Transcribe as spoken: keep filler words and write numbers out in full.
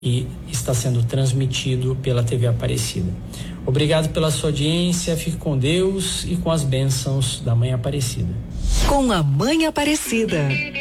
e está sendo transmitido pela T V Aparecida. Obrigado pela sua audiência, fique com Deus e com as bênçãos da Mãe Aparecida. Com a Mãe Aparecida.